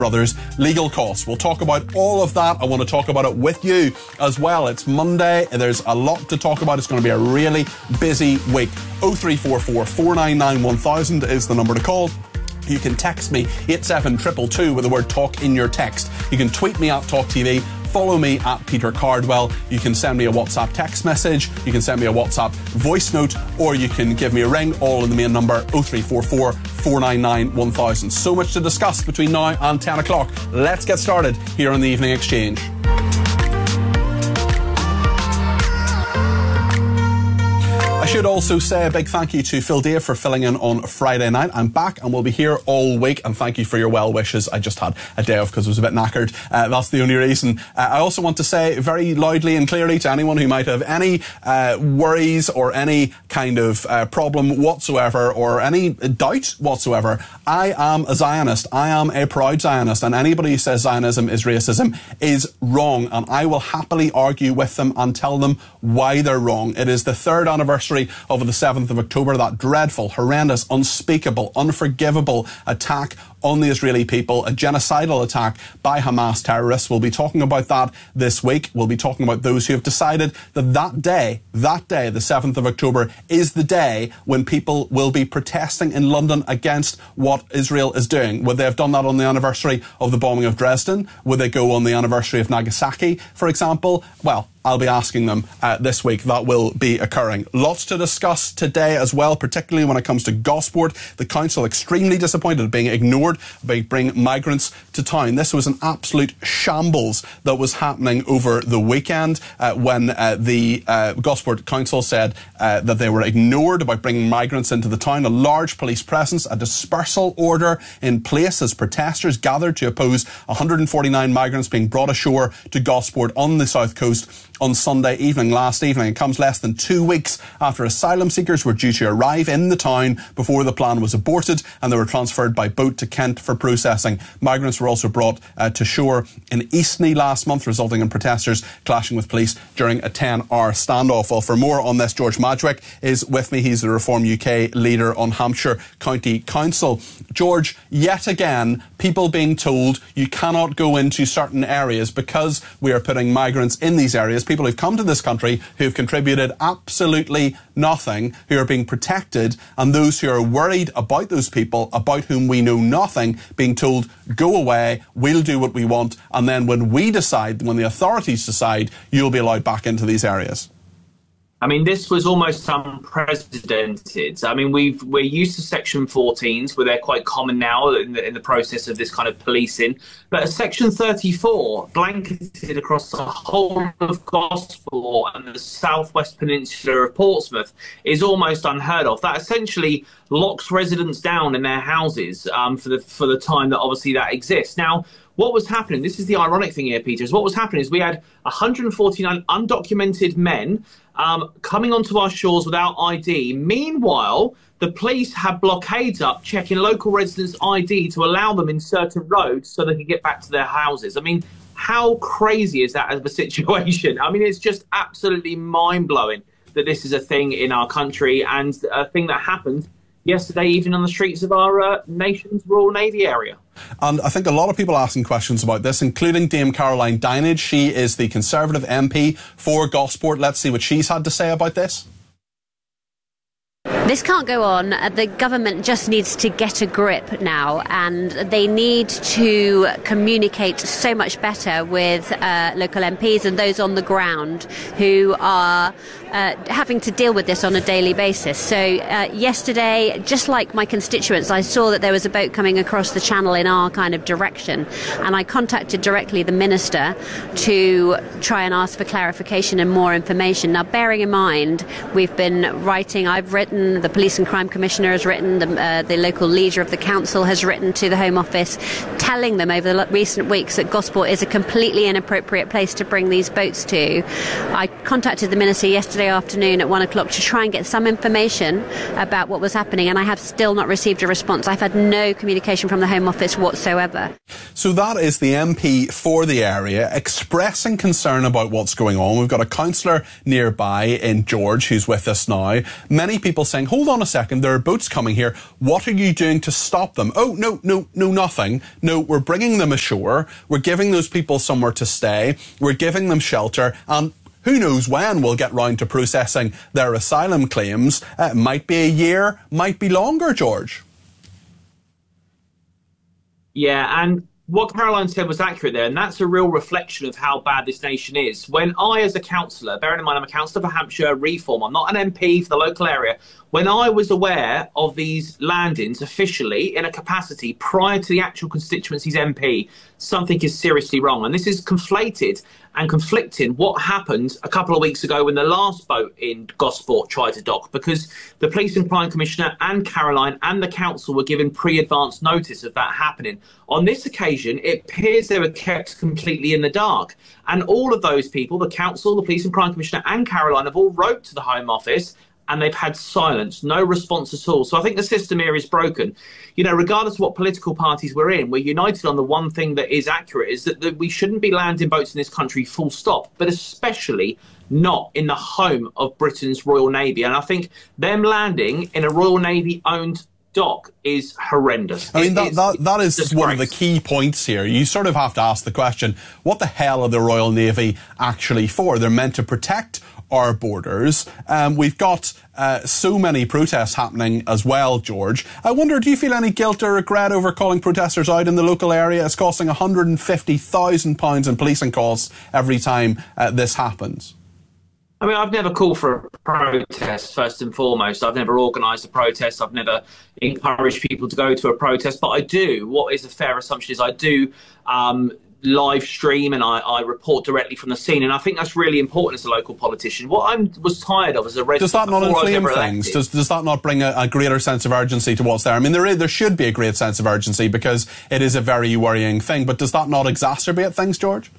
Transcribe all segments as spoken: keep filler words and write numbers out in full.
Brothers legal costs. We'll talk about all of that. I want to talk about it with you as well. It's Monday. There's a lot to talk about. It's going to be a really busy week. oh three four four, four nine nine, one thousand is the number to call. You can text me eight seven two two two with the word talk in your text. You can tweet me at Talk T V. Follow me at Peter Cardwell. You can send me a WhatsApp text message. You can send me a WhatsApp voice note, or you can give me a ring, all in the main number oh three four four, four nine nine, one thousand. So much to discuss between now and ten o'clock. Let's get started here on the Evening Exchange. I should also say a big thank you to Phil Dave for filling in on Friday night. I'm back and we'll be here all week, and thank you for your well wishes. I just had a day off because I was a bit knackered. Uh, that's the only reason. Uh, I also want to say very loudly and clearly to anyone who might have any uh, worries or any kind of uh, problem whatsoever or any doubt whatsoever, I am a Zionist. I am a proud Zionist, and anybody who says Zionism is racism is wrong, and I will happily argue with them and tell them why they're wrong. It is the third anniversary of the seventh of October, that dreadful, horrendous, unspeakable, unforgivable attack on the Israeli people, a genocidal attack by Hamas terrorists. We'll be talking about that this week. We'll be talking about those who have decided that that day, that day, the seventh of October, is the day when people will be protesting in London against what Israel is doing. Would they have done that on the anniversary of the bombing of Dresden? Would they go on the anniversary of Nagasaki, for example? Well, I'll be asking them uh, this week. That will be occurring. Lots to discuss today as well, particularly when it comes to Gosport. The council extremely disappointed at being ignored by bringing migrants to town. This was an absolute shambles that was happening over the weekend uh, when uh, the uh, Gosport Council said uh, that they were ignored about bringing migrants into the town. A large police presence, a dispersal order in place as protesters gathered to oppose one hundred forty-nine migrants being brought ashore to Gosport on the south coast on Sunday evening, last evening. It comes less than two weeks after asylum seekers were due to arrive in the town before the plan was aborted and they were transferred by boat to Kent for processing. Migrants were also brought uh, to shore in Eastney last month, resulting in protesters clashing with police during a ten-hour standoff. Well, for more on this, George Madgwick is with me. He's the Reform U K leader on Hampshire County Council. George, yet again, people being told you cannot go into certain areas because we are putting migrants in these areas. People who've come to this country who've contributed absolutely nothing, who are being protected, and those who are worried about those people about whom we know nothing being told, go away, we'll do what we want, and then when we decide, when the authorities decide, you'll be allowed back into these areas. I mean, this was almost unprecedented. I mean, we've, we're used to Section fourteens, where they're quite common now in the, in the process of this kind of policing. But a Section thirty-four, blanketed across the whole of Gosport and the southwest peninsula of Portsmouth, is almost unheard of. That essentially locks residents down in their houses um, for the for the time that obviously that exists. Now, what was happening, this is the ironic thing here, Peter, is what was happening is we had one hundred forty-nine undocumented men um, coming onto our shores without I D. Meanwhile, the police had blockades up checking local residents' I D to allow them in certain roads so they could get back to their houses. I mean, how crazy is that as a situation? I mean, it's just absolutely mind-blowing that this is a thing in our country and a thing that happened yesterday even on the streets of our uh, nation's Royal Navy area. And I think a lot of people asking questions about this, including Dame Caroline Dinage. She is the Conservative M P for Gosport. Let's see what she's had to say about this. This can't go on. The government just needs to get a grip now, and they need to communicate so much better with uh, local M Ps and those on the ground who are uh, having to deal with this on a daily basis. So uh, yesterday, just like my constituents, I saw that there was a boat coming across the channel in our kind of direction, and I contacted directly the minister to try and ask for clarification and more information. Now, bearing in mind, we've been writing, I've written, the Police and Crime Commissioner has written, the, uh, the local leader of the council has written to the Home Office, telling them over the recent weeks that Gosport is a completely inappropriate place to bring these boats to. I contacted the minister yesterday yesterday afternoon at one o'clock to try and get some information about what was happening, and I have still not received a response. I've had no communication from the Home Office whatsoever. So that is the M P for the area expressing concern about what's going on. We've got a councillor nearby in George who's with us now. Many people saying, hold on a second, there are boats coming here. What are you doing to stop them? Oh, no, no, no, nothing. No, we're bringing them ashore. We're giving those people somewhere to stay. We're giving them shelter. And who knows when we'll get round to processing their asylum claims. Uh, might be a year, might be longer, George. Yeah, and what Caroline said was accurate there, and that's a real reflection of how bad this nation is. When I, as a councillor, bearing in mind I'm a councillor for Hampshire Reform, I'm not an M P for the local area, when I was aware of these landings officially in a capacity prior to the actual constituency's M P, something is seriously wrong. And this is conflated and conflicting what happened a couple of weeks ago when the last boat in Gosport tried to dock, because the Police and Crime Commissioner and Caroline and the council were given pre-advance notice of that happening. On this occasion, it appears they were kept completely in the dark. And all of those people, the council, the Police and Crime Commissioner and Caroline, have all wrote to the Home Office, and they've had silence, no response at all. So I think the system here is broken. You know, regardless of what political parties we're in, we're united on the one thing that is accurate, is that, that we shouldn't be landing boats in this country full stop, but especially not in the home of Britain's Royal Navy. And I think them landing in a Royal Navy-owned dock is horrendous. I mean, that, is, that, that is disgrace. one of the key points here. You sort of have to ask the question, what the hell are the Royal Navy actually for? They're meant to protect our borders. Um, we've got uh, so many protests happening as well, George. I wonder, do you feel any guilt or regret over calling protesters out in the local area? It's costing one hundred and fifty thousand pounds in policing costs every time uh, this happens. I mean, I've never called for a protest, first and foremost. I've never organised a protest. I've never encouraged people to go to a protest. But I do, what is a fair assumption is I do um, live stream and I, I report directly from the scene. And I think that's really important as a local politician. What I was tired of as a resident... Does that not inflame things? Does, does that not bring a, a greater sense of urgency to what's there? I mean, there, is, there should be a great sense of urgency because it is a very worrying thing. But does that not exacerbate things, George?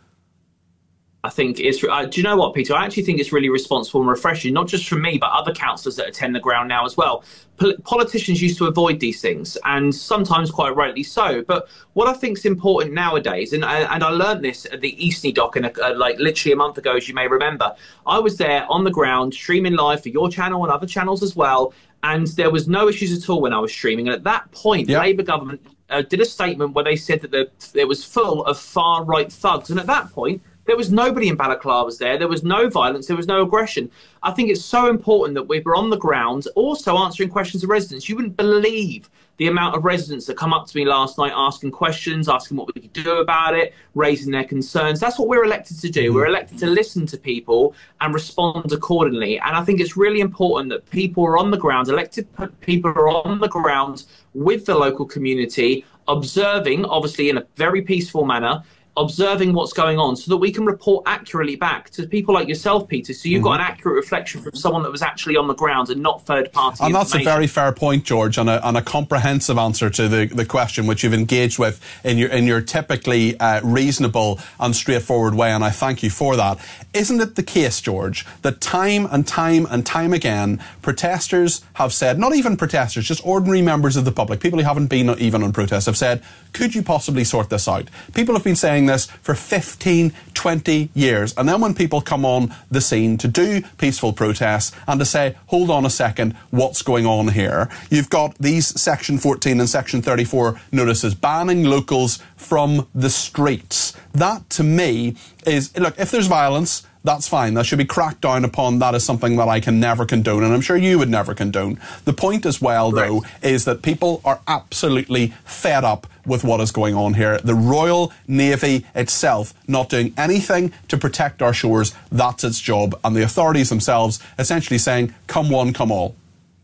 I think it's, uh, do you know what, Peter? I actually think it's really responsible and refreshing, not just from me, but other councillors that attend the ground now as well. Pol politicians used to avoid these things, and sometimes quite rightly so. But what I think is important nowadays, and, and I learned this at the Eastney dock, in a, uh, like literally a month ago, as you may remember. I was there on the ground, streaming live for your channel and other channels as well, and there was no issues at all when I was streaming. And at that point, yep. the Labour government uh, did a statement where they said that the, it was full of far-right thugs. And at that point, there was nobody in balaclavas there. There was no violence. There was no aggression. I think it's so important that we were on the ground, also answering questions of residents. You wouldn't believe the amount of residents that come up to me last night asking questions, asking what we could do about it, raising their concerns. That's what we're elected to do. We're elected to listen to people and respond accordingly. And I think it's really important that people are on the ground, elected people are on the ground with the local community, observing, obviously in a very peaceful manner, observing what's going on so that we can report accurately back to people like yourself, Peter, so you've mm-hmm. got an accurate reflection from someone that was actually on the ground and not third-party And that's a very fair point, George, and a, and a comprehensive answer to the, the question which you've engaged with in your, in your typically uh, reasonable and straightforward way, and I thank you for that. Isn't it the case, George, that time and time and time again, protesters have said, not even protesters, just ordinary members of the public, people who haven't been even on protests, have said, could you possibly sort this out? People have been saying this for fifteen, twenty years. And then when people come on the scene to do peaceful protests and to say, hold on a second, what's going on here? You've got these Section fourteen and Section thirty-four notices banning locals from the streets. That, to me, is, look, if there's violence, that's fine. That should be cracked down upon. That is something that I can never condone, and I'm sure you would never condone. The point as well, right. though, is that people are absolutely fed up with what is going on here. The Royal Navy itself not doing anything to protect our shores, that's its job, and the authorities themselves essentially saying, come one, come all.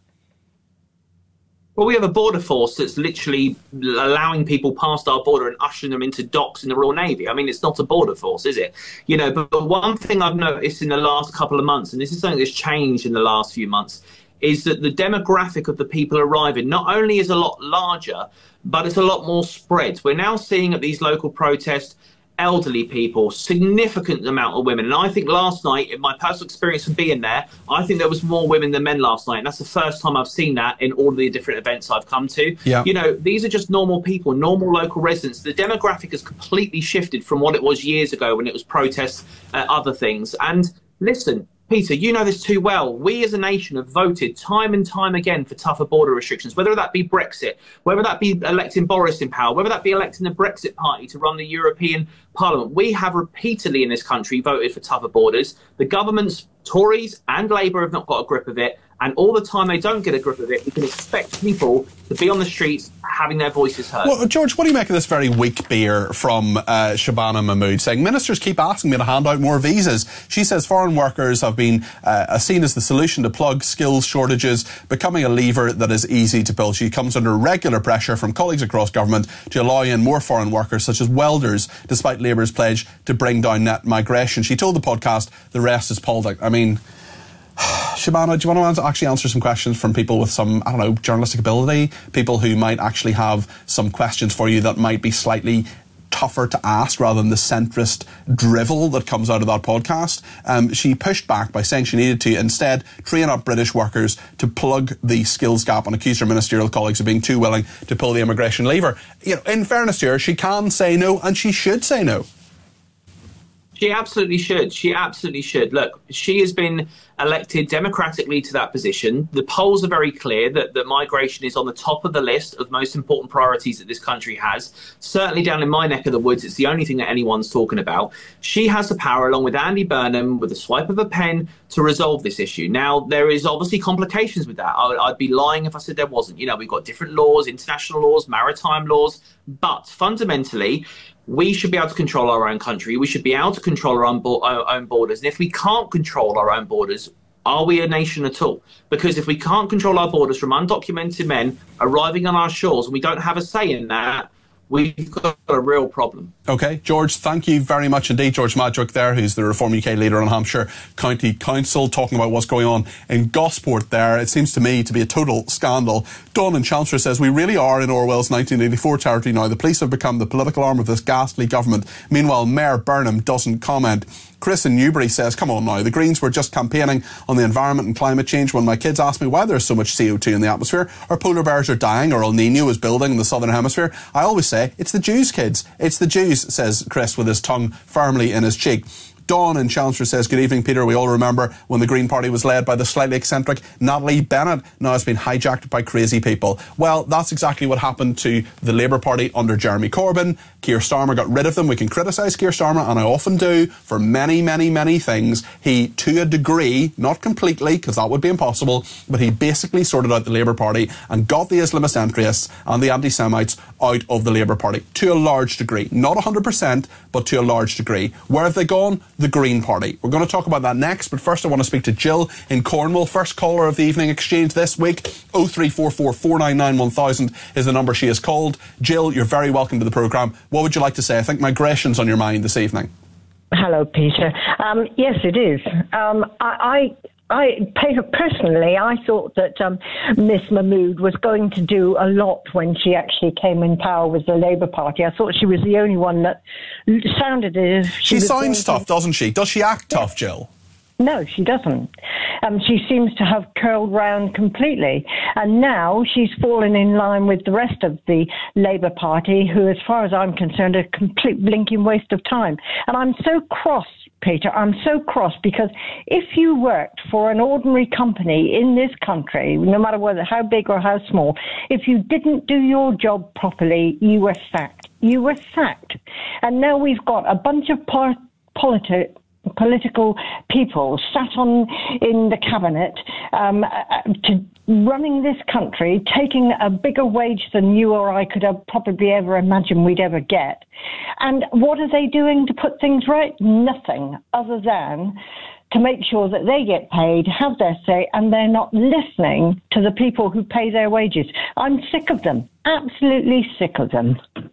Well, we have a border force that's literally allowing people past our border and ushering them into docks in the Royal Navy. I mean, it's not a border force, is it? You know, but, but one thing I've noticed in the last couple of months, and this is something that's changed in the last few months, is that the demographic of the people arriving not only is a lot larger, but it's a lot more spread. We're now seeing at these local protests elderly people, significant amount of women. And I think last night, in my personal experience of being there, I think there was more women than men last night. And that's the first time I've seen that in all of the different events I've come to. Yeah. You know, these are just normal people, normal local residents. The demographic has completely shifted from what it was years ago when it was protests, uh, other things. And listen, Peter, you know this too well. We as a nation have voted time and time again for tougher border restrictions, whether that be Brexit, whether that be electing Boris in power, whether that be electing the Brexit Party to run the European Parliament. We have repeatedly in this country voted for tougher borders. The governments, Tories and Labour, have not got a grip of it. And all the time they don't get a grip of it, we can expect people to be on the streets having their voices heard. Well, George, what do you make of this very weak beer from uh, Shabana Mahmood saying, ministers keep asking me to hand out more visas. She says foreign workers have been uh, seen as the solution to plug skills shortages, becoming a lever that is easy to pull. She comes under regular pressure from colleagues across government to allow in more foreign workers, such as welders, despite Labour's pledge to bring down net migration. She told the podcast, the rest is politics. I mean, Shabana, do you want to actually answer some questions from people with some, I don't know, journalistic ability? People who might actually have some questions for you that might be slightly tougher to ask rather than the centrist drivel that comes out of that podcast. Um, she pushed back by saying she needed to instead train up British workers to plug the skills gap and accused her ministerial colleagues of being too willing to pull the immigration lever. You know, in fairness to her, she can say no and she should say no. She absolutely should. She absolutely should. Look, she has been elected democratically to that position. The polls are very clear that, that migration is on the top of the list of most important priorities that this country has. Certainly down in my neck of the woods, it's the only thing that anyone's talking about. She has the power, along with Andy Burnham, with a swipe of a pen, to resolve this issue. Now, there is obviously complications with that. I, I'd be lying if I said there wasn't. You know, we've got different laws, international laws, maritime laws, but fundamentally, we should be able to control our own country. We should be able to control our own, bo- our own borders. And if we can't control our own borders, are we a nation at all? Because if we can't control our borders from undocumented men arriving on our shores and we don't have a say in that, we've got a real problem. OK, George, thank you very much indeed. George Madrick there, who's the Reform U K leader on Hampshire County Council, talking about what's going on in Gosport there. It seems to me to be a total scandal. Dawn in Chancellor says, we really are in Orwell's nineteen eighty-four territory now. The police have become the political arm of this ghastly government. Meanwhile, Mayor Burnham doesn't comment. Chris in Newbury says, come on now, the Greens were just campaigning on the environment and climate change when my kids ask me why there's so much C O two in the atmosphere, or polar bears are dying, or El Nino is building in the southern hemisphere. I always say, it's the Jews, kids. It's the Jews, says Chris with his tongue firmly in his cheek. Dawn in Chancellor says, good evening, Peter. We all remember when the Green Party was led by the slightly eccentric Natalie Bennett. Now it's been hijacked by crazy people. Well, that's exactly what happened to the Labour Party under Jeremy Corbyn. Keir Starmer got rid of them. We can criticise Keir Starmer, and I often do, for many, many, many things. He, to a degree, not completely, because that would be impossible, but he basically sorted out the Labour Party and got the Islamist entryists and the anti-Semites out of the Labour Party, to a large degree. Not one hundred percent, but to a large degree. Where have they gone? The Green Party. We're going to talk about that next, but first I want to speak to Jill in Cornwall. First caller of the evening exchange this week. oh three four four, four nine nine, one thousand is the number she has called. Jill, you're very welcome to the programme. What would you like to say? I think migration's on your mind this evening. Hello, Peter. Um, yes, it is. Um, I... I I personally, I thought that um, Miss Mahmood was going to do a lot when she actually came in power with the Labour Party. I thought she was the only one that sounded as if she, she sounds tough, to... doesn't she? Does she act tough, Jill? No, she doesn't. Um, she seems to have curled round completely. And now she's fallen in line with the rest of the Labour Party, who, as far as I'm concerned, are a complete blinking waste of time. And I'm so cross, Peter, I'm so cross, because if you worked for an ordinary company in this country, no matter whether how big or how small, if you didn't do your job properly, you were sacked. You were sacked. And now we've got a bunch of par- politi- political people sat on in the cabinet um, to running this country, taking a bigger wage than you or I could have probably ever imagined we'd ever get. And what are they doing to put things right? Nothing other than to make sure that they get paid, have their say, and they're not listening to the people who pay their wages. I'm sick of them. Absolutely sick of them.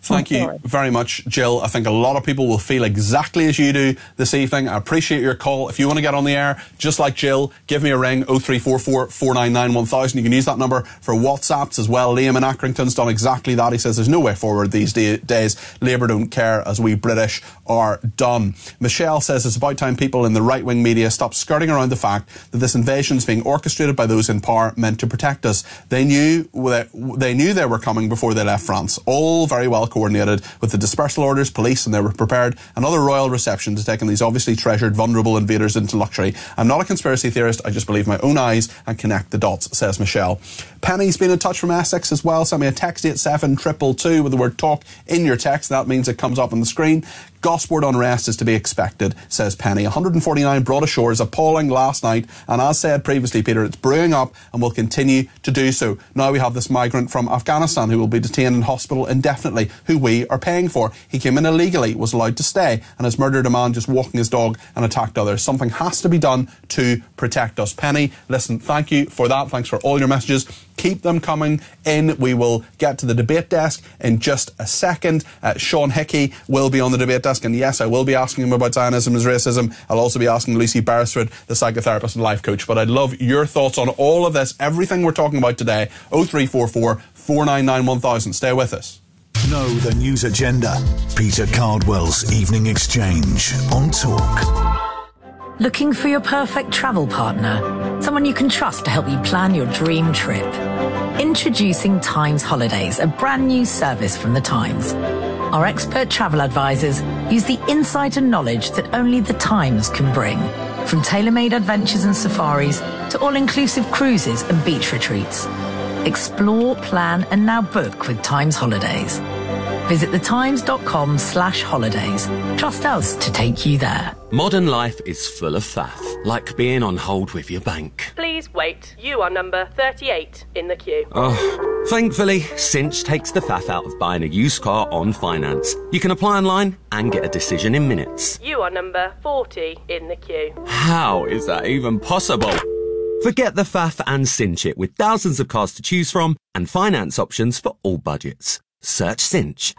Thank you very much, Jill. I think a lot of people will feel exactly as you do this evening. I appreciate your call. If you want to get on the air, just like Jill, give me a ring, oh three four four, four nine nine, one thousand. You can use that number for WhatsApps as well. Liam in Accrington's done exactly that. He says there's no way forward these day- days. Labour don't care as we British are done. Michelle says it's about time people in the right-wing media stop skirting around the fact that this invasion is being orchestrated by those in power meant to protect us. They knew that they knew they were coming before they left France. All very well coordinated with the dispersal orders, police, and they were prepared another royal reception to taking these obviously treasured, vulnerable invaders into luxury. I'm not a conspiracy theorist, I just believe my own eyes and connect the dots, says Michelle. Penny's been in touch from Essex as well. Send me a text, eight seven two two two with the word talk in your text. That means it comes up on the screen. Gosport unrest is to be expected, says Penny. one hundred forty-nine brought ashore is appalling last night, and as said previously, Peter, it's brewing up and will continue to do so. Now we have this migrant from Afghanistan who will be detained in hospital indefinitely, who we are paying for. He came in illegally, was allowed to stay, and has murdered a man just walking his dog and attacked others. Something has to be done to protect us. Penny, listen, thank you for that. Thanks for all your messages. Keep them coming in. We will get to the debate desk in just a second. Uh, Sean Hickey will be on the debate desk, and yes, I will be asking him about Zionism as racism. I'll also be asking Lucy Beresford, the psychotherapist and life coach. But I'd love your thoughts on all of this, everything we're talking about today. oh three four four, four nine nine, one thousand. Stay with us. Know the news agenda. Peter Cardwell's Evening Exchange on Talk. Looking for your perfect travel partner? Someone you can trust to help you plan your dream trip? Introducing Times Holidays, a brand new service from the Times. Our expert travel advisors use the insight and knowledge that only the Times can bring. From tailor-made adventures and safaris to all-inclusive cruises and beach retreats. Explore, plan and now book with Times Holidays. Visit thetimes.com slash holidays. Trust us to take you there. Modern life is full of faff, like being on hold with your bank. Please wait. You are number thirty-eight in the queue. Oh, thankfully, Cinch takes the faff out of buying a used car on finance. You can apply online and get a decision in minutes. You are number forty in the queue. How is that even possible? Forget the faff and Cinch it with thousands of cars to choose from and finance options for all budgets. Search Cinch.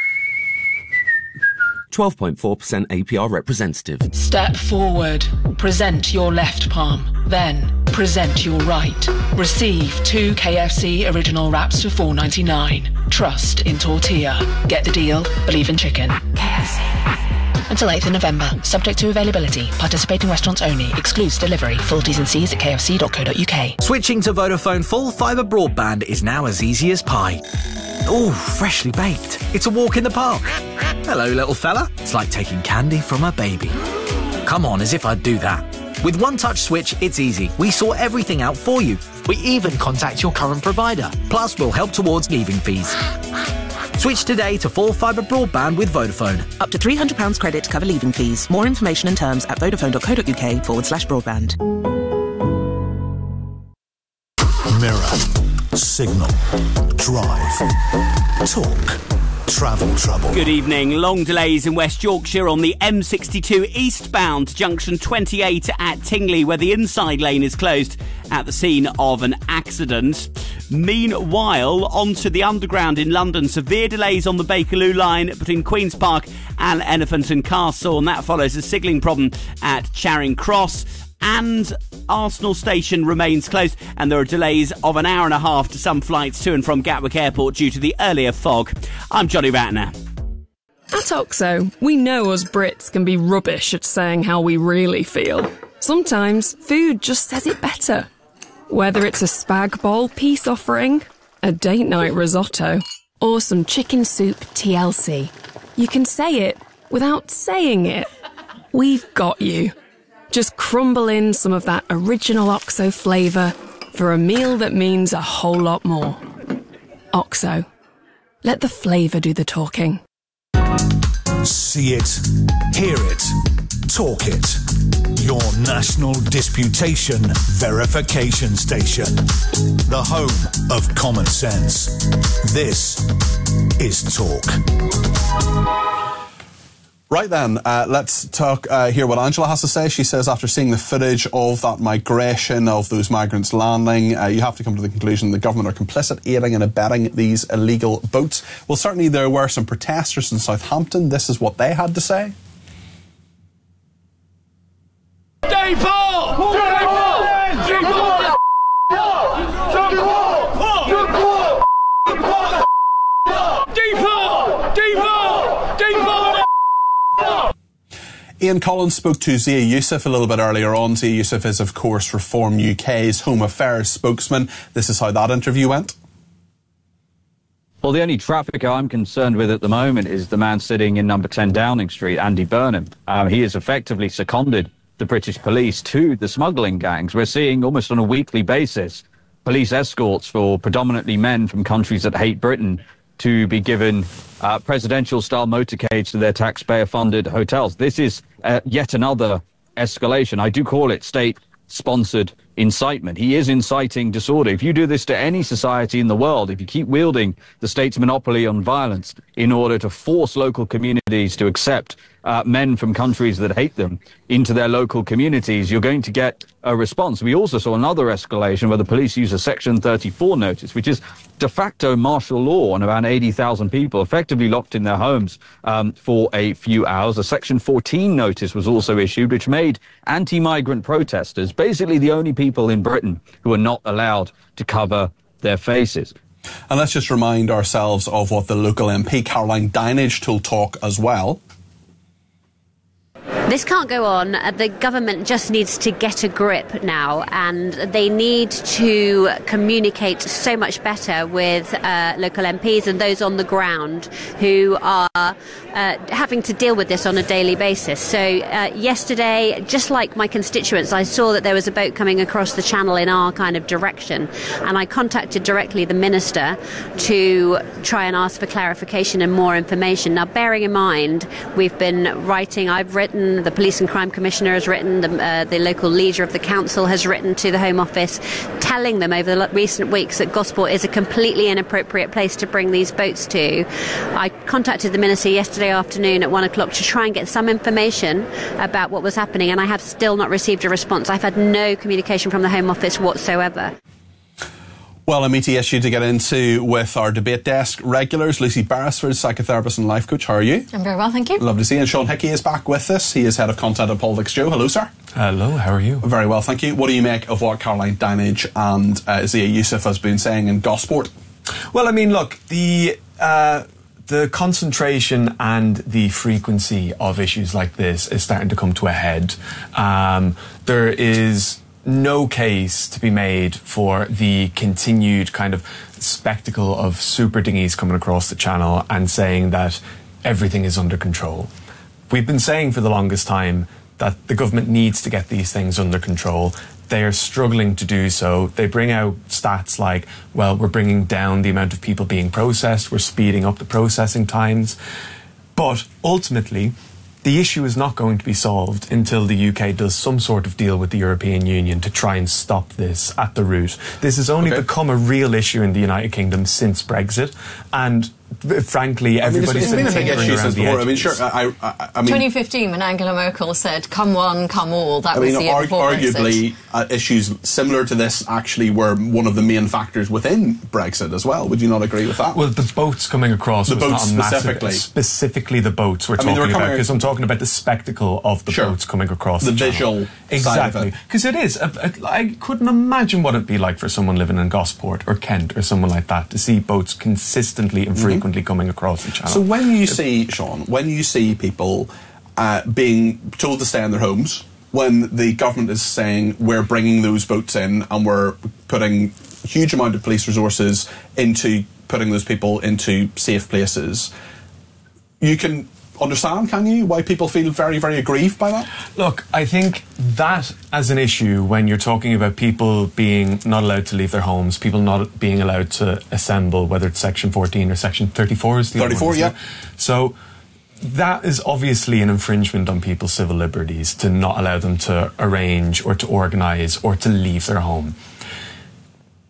twelve point four percent A P R representative. Step forward. Present your left palm. Then present your right. Receive two K F C original wraps for four ninety-nine. Trust in tortilla. Get the deal. Believe in chicken. K F C. Until eighth of November. Subject to availability. Participating restaurants only. Excludes delivery. Full T's and C's at k f c dot co dot u k. Switching to Vodafone full fibre broadband is now as easy as pie. Ooh, freshly baked. It's a walk in the park. Hello, little fella. It's like taking candy from a baby. Come on, as if I'd do that. With One Touch Switch, it's easy. We sort everything out for you. We even contact your current provider. Plus, we'll help towards leaving fees. Switch today to full fibre broadband with Vodafone. Up to three hundred pounds credit to cover leaving fees. More information and terms at vodafone.co.uk forward slash broadband. Mirror, Signal, Drive, Talk, Travel Trouble. Good evening. Long delays in West Yorkshire on the M sixty-two eastbound to junction twenty-eight at Tingley, where the inside lane is closed at the scene of an accident. Meanwhile, onto the underground in London. Severe delays on the Bakerloo line between Queen's Park and Elephant and Castle, and that follows a signalling problem at Charing Cross. And Arsenal Station remains closed, and there are delays of an hour and a half to some flights to and from Gatwick Airport due to the earlier fog. I'm Johnny Ratner. At Oxo, we know us Brits can be rubbish at saying how we really feel. Sometimes food just says it better. Whether it's a spag bol peace offering, a date night risotto, or some chicken soup T L C, you can say it without saying it. We've got you. Just crumble in some of that original Oxo flavour for a meal that means a whole lot more. Oxo. Let the flavour do the talking. See it, hear it, talk it. Your national disputation verification station. The home of common sense. This is Talk. Right then, uh, let's talk, uh, hear what Angela has to say. She says after seeing the footage of that migration, of those migrants landing, uh, you have to come to the conclusion the government are complicit, aiding and abetting these illegal boats. Well, certainly there were some protesters in Southampton. This is what they had to say. Ian Collins spoke to Zia Youssef a little bit earlier on. Zia Youssef is, of course, Reform U K's Home Affairs spokesman. This is how that interview went. Well, the only trafficker I'm concerned with at the moment is the man sitting in number ten Downing Street, Andy Burnham. Um, he has effectively seconded the British police to the smuggling gangs. We're seeing almost on a weekly basis police escorts for predominantly men from countries that hate Britain to be given uh, presidential-style motorcades to their taxpayer-funded hotels. This is uh, yet another escalation. I do call it state-sponsored incitement. He is inciting disorder. If you do this to any society in the world, if you keep wielding the state's monopoly on violence in order to force local communities to accept uh, men from countries that hate them into their local communities, you're going to get a response. We also saw another escalation where the police use a Section thirty-four notice, which is de facto martial law on around eighty thousand people effectively locked in their homes um, for a few hours. A Section fourteen notice was also issued, which made anti-migrant protesters basically the only people in Britain who are not allowed to cover their faces. And let's just remind ourselves of what the local M P, Caroline Dinenage, told Talk as well. This can't go on. The government just needs to get a grip now, and they need to communicate so much better with uh, local M Ps and those on the ground who are uh, having to deal with this on a daily basis. So uh, yesterday, just like my constituents, I saw that there was a boat coming across the channel in our kind of direction, and I contacted directly the minister to try and ask for clarification and more information. Now, bearing in mind, we've been writing, I've written, the Police and Crime Commissioner has written, the, uh, the local leader of the council has written to the Home Office, telling them over the recent weeks that Gosport is a completely inappropriate place to bring these boats to. I contacted the minister yesterday afternoon at one o'clock to try and get some information about what was happening, and I have still not received a response. I've had no communication from the Home Office whatsoever. Well, a meaty issue to get into with our debate desk regulars. Lucy Beresford, psychotherapist and life coach. How are you? I'm very well, thank you. Lovely to see you. And Sean Hickey is back with us. He is head of content at Politics Joe. Hello, sir. Hello, how are you? Very well, thank you. What do you make of what Caroline Dinenage and uh, Zia Youssef has been saying in Gosport? Well, I mean, look, the uh, the concentration and the frequency of issues like this is starting to come to a head. Um, there is no case to be made for the continued kind of spectacle of super dinghies coming across the channel and saying that everything is under control. We've been saying for the longest time that the government needs to get these things under control. They are struggling to do so. They bring out stats like, well, we're bringing down the amount of people being processed, we're speeding up the processing times. But ultimately, the issue is not going to be solved until the U K does some sort of deal with the European Union to try and stop this at the root. This has only okay. become a real issue in the United Kingdom since Brexit, and frankly, everybody's I mean, it's, been it's been a big issue since before. I mean, sure. I, I, I mean, twenty fifteen, when Angela Merkel said, "Come one, come all," that I was mean, the year arg- before arguably, Brexit. Uh, issues similar to this actually were one of the main factors within Brexit as well. Would you not agree with that? Well, the boats coming across, the was boats not a specifically, massive, specifically the boats we're I mean, talking about, because I'm talking about the spectacle of the sure. boats coming across the, the visual exactly, because it. it is. A, a, I couldn't imagine what it'd be like for someone living in Gosport or Kent or someone like that to see boats consistently and frequently mm-hmm. coming across the channel. So when you see, Sean, when you see people uh, being told to stay in their homes, when the government is saying we're bringing those boats in and we're putting a huge amount of police resources into putting those people into safe places, you can understand, can you, why people feel very, very aggrieved by that? Look, I think that as an issue, when you're talking about people being not allowed to leave their homes, people not being allowed to assemble, whether it's Section fourteen or Section thirty-four is the thirty-four, one, yeah. It? So that is obviously an infringement on people's civil liberties to not allow them to arrange or to organise or to leave their home.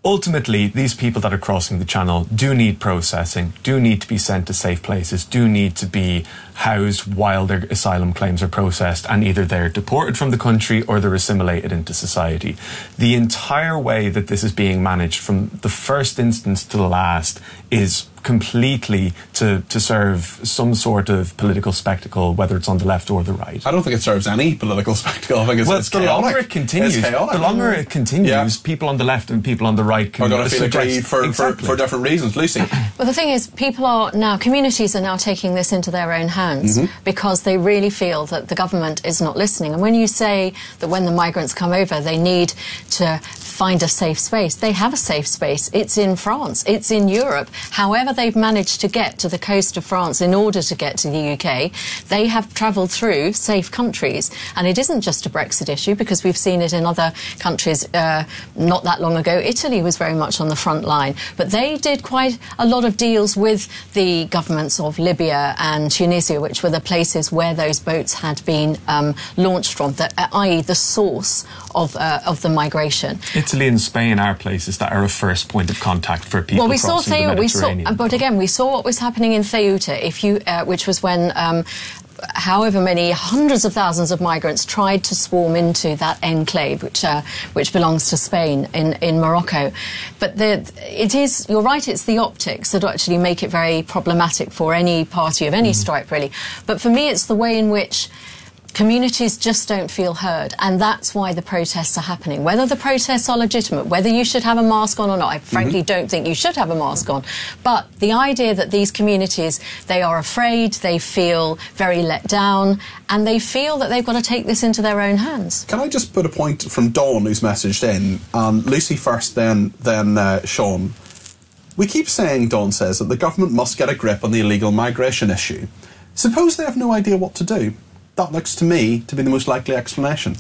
ultimately, these people that are crossing the channel do need processing, do need to be sent to safe places, do need to be housed while their asylum claims are processed, and either they're deported from the country or they're assimilated into society. The entire way that this is being managed from the first instance to the last is completely to, to serve some sort of political spectacle, whether it's on the left or the right. I don't think it serves any political spectacle. I think it's, well, it's the chaotic. longer it continues, It's chaotic. the longer it continues, Yeah. people on the left and people on the right can Are going to feel suggest- aggrieved for, exactly. for, for different reasons. Lucy? Well, the thing is, people are now, communities are now taking this into their own hands Mhm. because they really feel that the government is not listening. And when you say that when the migrants come over, they need to find a safe space, they have a safe space. It's in France. It's in Europe. However they've managed to get to the coast of France in order to get to the U K, they have travelled through safe countries. And it isn't just a Brexit issue, because we've seen it in other countries uh, not that long ago. Italy was very much on the front line. But they did quite a lot of deals with the governments of Libya and Tunisia, which were the places where those boats had been um, launched from, that that is the source of, uh, of the migration. Italy and Spain are places that are a first point of contact for people Well, we saw crossing the Ceuta, we saw, Mediterranean. but again, we saw what was happening in Ceuta, if you, uh, which was when um, however many hundreds of thousands of migrants tried to swarm into that enclave, which uh, which belongs to Spain in, in Morocco. But the, it is, you're right, it's the optics that actually make it very problematic for any party of any stripe, really. But for me, it's the way in which communities just don't feel heard, and that's why the protests are happening. Whether the protests are legitimate, whether you should have a mask on or not, I frankly Mm-hmm. don't think you should have a mask on. But the idea that these communities, they are afraid, they feel very let down, and they feel that they've got to take this into their own hands. Can I just put a point from Dawn, who's messaged in, and Lucy first, then then uh, Sean. We keep saying, Dawn says, that the government must get a grip on the illegal migration issue. Suppose they have no idea what to do. That looks to me to be the most likely explanation.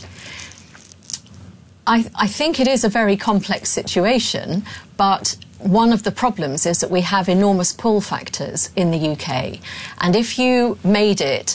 I, I think it is a very complex situation, but one of the problems is that we have enormous pull factors in the U K. And if you made it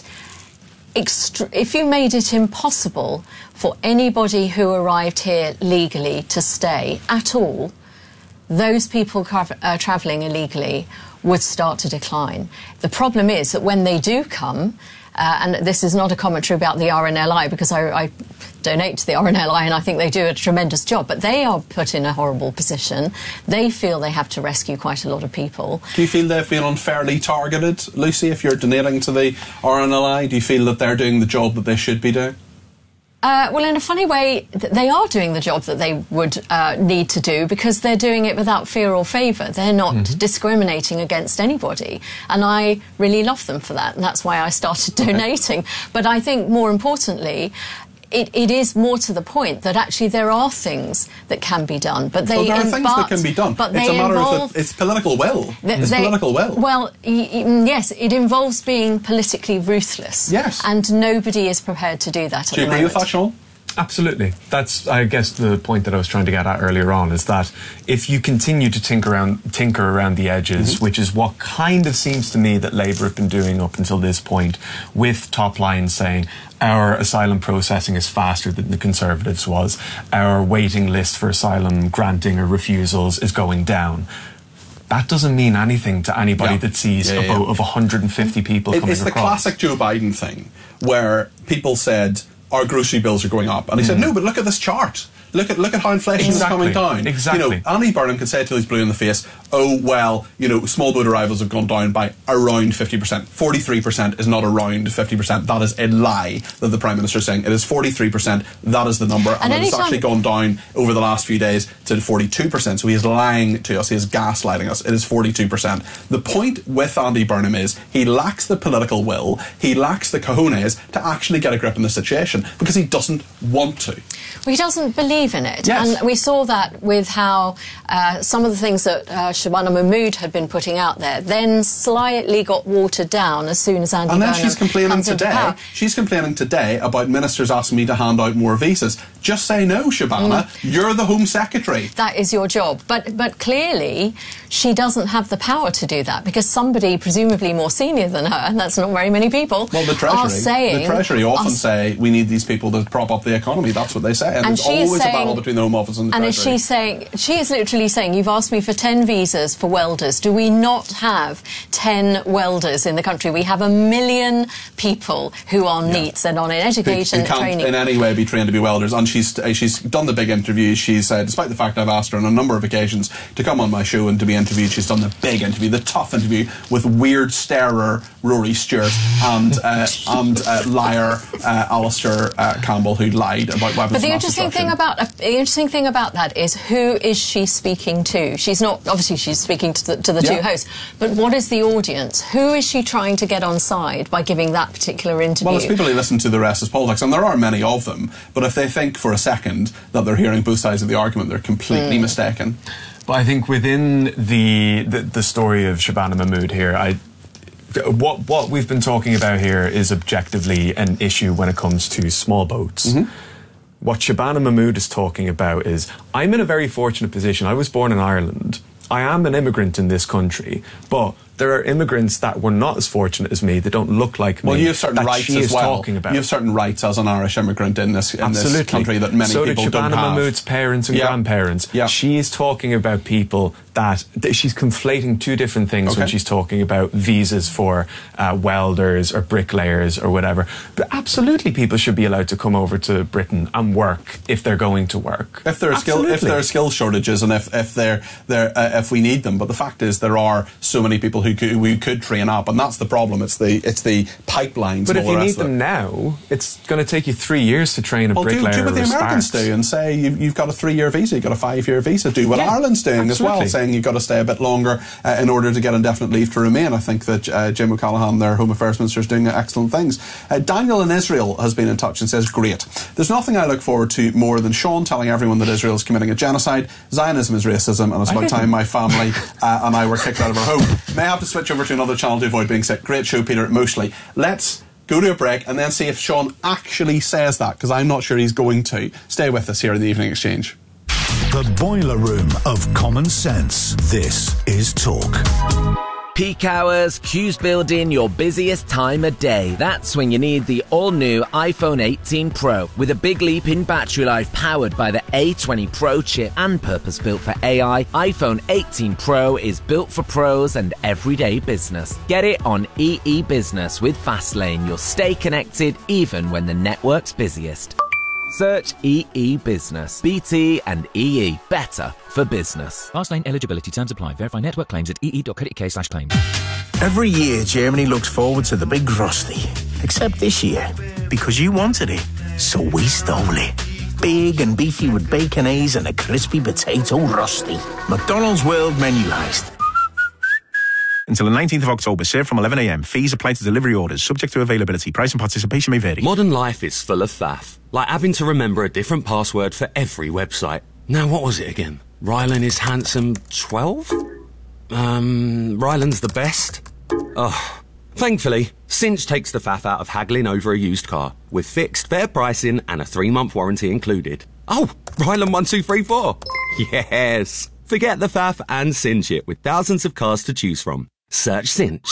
Extre- if you made it impossible for anybody who arrived here legally to stay at all, those people tra- uh, travelling illegally would start to decline. The problem is that when they do come, uh, and this is not a commentary about the R N L I, because I, I donate to the R N L I and I think they do a tremendous job, but they are put in a horrible position. They feel they have to rescue quite a lot of people. Do you feel they've been unfairly targeted, Lucy, if you're donating to the R N L I? Do you feel that they're doing the job that they should be doing? Uh, well, in a funny way, th- they are doing the job that they would uh, need to do, because they're doing it without fear or favour. They're not mm-hmm. discriminating against anybody. And I really love them for that. And that's why I started donating. Okay. But I think, more importantly, It, it is more to the point that actually there are things that can be done, but they well, there are in, things but, that can be done. But it's they a matter involve, of the, it's political will. They, it's they, political will. Well, y- y- yes, it involves being politically ruthless. Yes, and nobody is prepared to do that. Do you at agree the with that, Sean? Absolutely. That's, I guess, the point that I was trying to get at earlier on, is that if you continue to tinker around, tinker around the edges, mm-hmm. which is what kind of seems to me that Labour have been doing up until this point, with top lines saying our asylum processing is faster than the Conservatives was, our waiting list for asylum granting or refusals is going down. That doesn't mean anything to anybody yeah. that sees yeah, a boat yeah. of one hundred fifty people it, coming it's across. It's the classic Joe Biden thing, where people said our grocery bills are going up, and he mm. said, no, but look at this chart. Look at look at how inflation exactly. is coming down. Exactly. You know, Annie Burnham can say till he's blue in the face, oh, well, you know, small boat arrivals have gone down by around fifty percent. forty-three percent is not around fifty percent. That is a lie that the Prime Minister is saying. It is forty-three percent. That is the number. And, and it has actually gone down over the last few days to forty-two percent. So he is lying to us. He is gaslighting us. It is forty-two percent. The point with Andy Burnham is he lacks the political will, he lacks the cojones to actually get a grip on the situation, because he doesn't want to. Well, he doesn't believe in it. Yes. And we saw that with how uh, some of the things that uh, Shabana Mahmood had been putting out there then slightly got watered down as soon as Andy And then Burnham she's complaining comes into today. power. She's complaining today about ministers asking me to hand out more visas. just say no, Shabana. Mm. You're the Home Secretary. That is your job. But but clearly, she doesn't have the power to do that because somebody, presumably more senior than her, and that's not very many people, well, the Treasury, are saying... The Treasury often say, we need these people to prop up the economy. That's what they say. And, and there's always saying, a battle between the Home Office and the and Treasury. And is she saying... She is literally saying, you've asked me for ten visas for welders. Do we not have ten welders in the country? We have a million people who are yeah. NEETs and on in education, who can't training. in any way be trained to be welders. And she's she's done the big interviews. She's, uh, despite the fact I've asked her on a number of occasions to come on my show and to be interviewed, she's done the big interview, the tough interview with weird starer Rory Stewart and uh, and uh, liar uh, Alistair uh, Campbell, who lied about weapons. But the of mass interesting destruction. thing about uh, the interesting thing about that is, who is she speaking to? She's not obviously she's speaking to the, to the yeah. two hosts, but what is the audience? Who is she trying to get on side by giving that particular interview? Well, it's people who listen to the rest is politics, and there are many of them. But if they think for a second that they're hearing both sides of the argument, they're completely mm. mistaken. But I think within the, the the story of Shabana Mahmood here, I what what we've been talking about here is objectively an issue when it comes to small boats. Mm-hmm. What Shabana Mahmood is talking about is, I'm in a very fortunate position. I was born in Ireland. I am an immigrant in this country, but there are immigrants that were not as fortunate as me, that don't look like me. Well, you have certain rights she as is well. talking about. You have certain rights as an Irish immigrant in this, in this country that many so people did don't Shabana have. Mahmood's parents and yeah. grandparents. Yeah. She is talking about people that, that she's conflating two different things okay. when she's talking about visas for uh, welders or bricklayers or whatever. But absolutely, people should be allowed to come over to Britain and work if they're going to work. If there are skill, if there are skill shortages, and if if they're there, uh, if we need them. But the fact is, there are so many people who could, we could train up, and that's the problem. It's the it's the pipelines. But and if all you the need rest them of it. now, it's going to take you three years to train a well, bricklayer. Do, do what the or Americans sparks. do and say you've, you've got a three-year visa, you've got a five-year visa. Do what yeah, Ireland's doing absolutely. as well, saying you've got to stay a bit longer uh, in order to get indefinite leave to remain. I think that uh, Jim O'Callaghan, their Home Affairs Minister, is doing excellent things. Uh, Daniel in Israel has been in touch and says, great. There's nothing I look forward to more than Sean telling everyone that Israel is committing a genocide. Zionism is racism, and it's about time my family uh, and I were kicked out of our home. May I have to switch over to another channel to avoid being sick? Great show, Peter, mostly. Let's go to a break and then see if Sean actually says that, because I'm not sure he's going to. Stay with us here in the Evening Exchange. The boiler room of common sense. This is Talk. Peak hours, queues build in your busiest time of day. That's when you need the all-new iPhone eighteen Pro with a big leap in battery life powered by the A twenty Pro chip and purpose-built for A I. iPhone eighteen Pro is built for pros and everyday business. Get it on E E Business with Fastlane. You'll stay connected even when the network's busiest. Search E E Business. B T and E E. Better for business. Fastlane eligibility terms apply. Verify network claims at ee.co.uk slash claims. Every year, Germany looks forward to the big Rusty. Except this year, because you wanted it, so we stole it. Big and beefy with bacon A's and a crispy potato Rusty. McDonald's World Menu Heist. Until the nineteenth of October, served from eleven a m. Fees apply to delivery orders, subject to availability. Price and participation may vary. Modern life is full of faff, like having to remember a different password for every website. Now, what was it again? Rylan is handsome twelve? Um, Rylan's the best? Oh. Thankfully, Cinch takes the faff out of haggling over a used car, with fixed, fair pricing and a three-month warranty included. Oh, Rylan one two three four. Yes. Forget the faff and cinch it with thousands of cars to choose from. Search Cinch.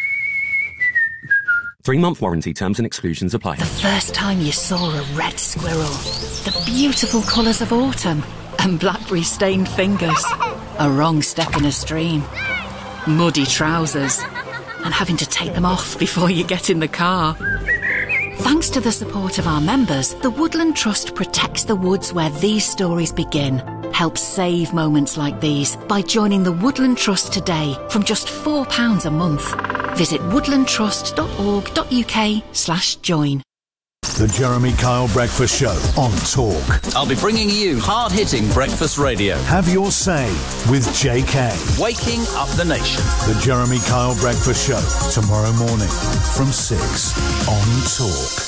Three-month warranty terms and exclusions apply. The first time you saw a red squirrel, the beautiful colours of autumn, and blackberry-stained fingers. A wrong step in a stream, muddy trousers, and having to take them off before you get in the car. Thanks to the support of our members, the Woodland Trust protects the woods where these stories begin. Help save moments like these by joining the Woodland Trust today from just four pounds a month. Visit woodlandtrust.org.uk slash join. The Jeremy Kyle Breakfast Show on Talk. I'll be bringing you hard-hitting breakfast radio. Have your say with J K. Waking up the nation. The Jeremy Kyle Breakfast Show tomorrow morning from six on Talk.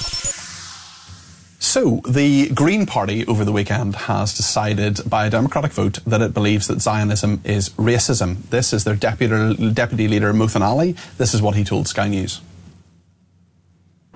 So, the Green Party over the weekend has decided by a democratic vote that it believes that Zionism is racism. This is their deputy, deputy leader, Mothin Ali. This is what he told Sky News.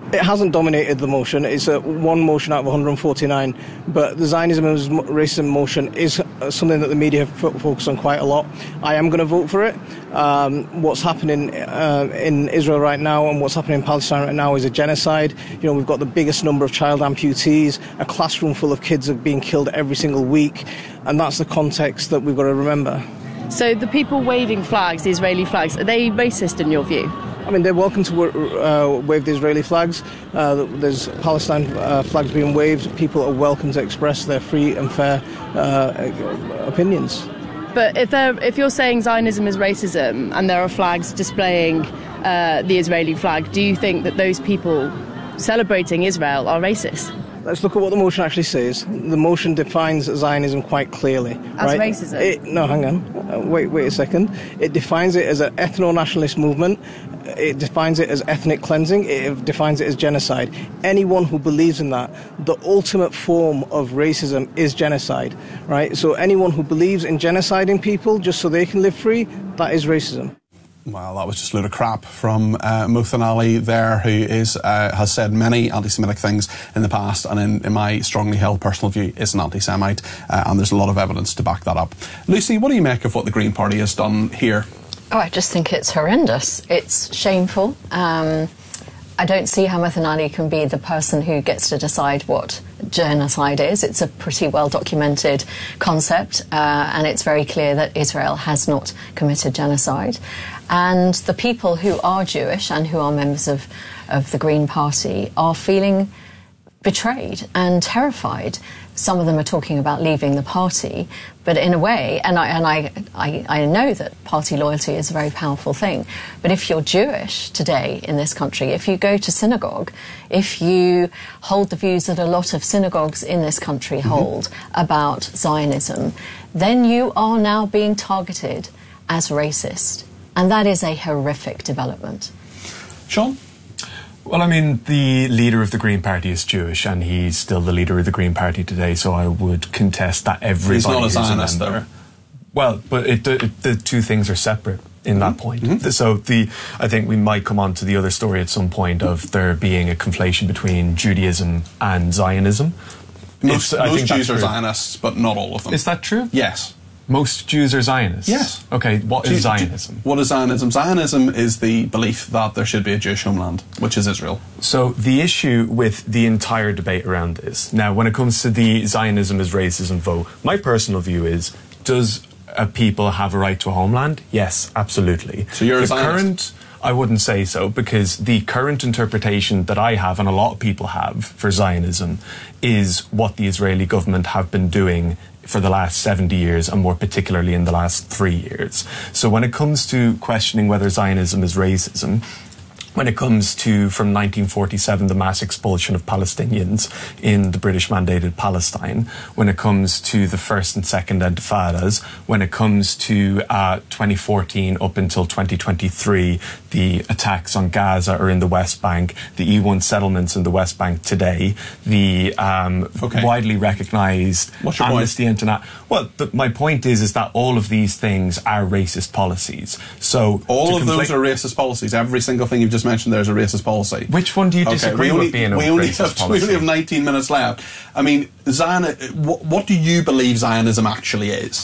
It hasn't dominated the motion. It's a one motion out of one hundred forty-nine, but the Zionism and racism motion is something that the media f- focus on quite a lot. I am going to vote for it. Um, what's happening uh, in Israel right now and what's happening in Palestine right now is a genocide. You know, we've got the biggest number of child amputees, a classroom full of kids are being killed every single week, and that's the context that we've got to remember. So the people waving flags, the Israeli flags, are they racist in your view? I mean, they're welcome to uh, wave the Israeli flags. Uh, there's Palestine uh, flags being waved. People are welcome to express their free and fair uh, opinions. But if they're, if you're saying Zionism is racism and there are flags displaying uh, the Israeli flag, do you think that those people celebrating Israel are racist? Let's look at what the motion actually says. The motion defines Zionism quite clearly. As right? racism? It, no, hang on. Uh, wait, wait a second. It defines it as an ethno-nationalist movement. It defines it as ethnic cleansing. It defines it as genocide. Anyone who believes in that, the ultimate form of racism is genocide, right? So anyone who believes in genociding people just so they can live free, that is racism. Well, that was just a load of crap from uh, Muthan Ali there, who is uh, has said many anti-Semitic things in the past, and in, in my strongly held personal view is an anti-Semite, uh, and there's a lot of evidence to back that up. Lucy, what do you make of what the Green Party has done here? Oh, I just think it's horrendous. It's shameful. Um, I don't see how Muthan Ali can be the person who gets to decide what genocide is. It's a pretty well-documented concept, uh, and it's very clear that Israel has not committed genocide. And the people who are Jewish and who are members of, of the Green Party are feeling betrayed and terrified. Some of them are talking about leaving the party, but in a way, and I, and I, I, I know that party loyalty is a very powerful thing, but if you're Jewish today in this country, if you go to synagogue, if you hold the views that a lot of synagogues in this country mm-hmm. hold about Zionism, then you are now being targeted as racist. And that is a horrific development. Sean? Well, I mean, the leader of the Green Party is Jewish, and he's still the leader of the Green Party today, so I would contest that everybody He's not a who's Zionist, a member. though. Well, but it, it, the two things are separate in mm-hmm. that point. Mm-hmm. So the, I think we might come on to the other story at some point of there being a conflation between Judaism and Zionism. Most, I most think Jews are true. Zionists, but not all of them. Is that true? Yes. Most Jews are Zionists? Yes. Okay, what is Jew- Zionism? What is Zionism? Zionism is the belief that there should be a Jewish homeland, which is Israel. So the issue with the entire debate around this, now when it comes to the Zionism as racism vote, my personal view is, does a people have a right to a homeland? Yes, absolutely. So you're the a Zionist? Current, I wouldn't say so, because the current interpretation that I have, and a lot of people have, for Zionism, is what the Israeli government have been doing for the last seventy years, and more particularly in the last three years. So when it comes to questioning whether Zionism is racism, when it comes to, from nineteen forty-seven, the mass expulsion of Palestinians in the British-mandated Palestine, when it comes to the first and second intifadas, when it comes to uh, twenty fourteen up until twenty twenty-three, the attacks on Gaza or in the West Bank, the E one settlements in the West Bank today, the um, okay. widely recognised Amnesty International. Well, the, my point is, is that all of these things are racist policies. So all of confl- those are racist policies. Every single thing you've just mentioned there is a racist policy. Which one do you okay, disagree we only, with being a we only racist have, policy? We only have nineteen minutes left. I mean, Zion, what, what do you believe Zionism actually is?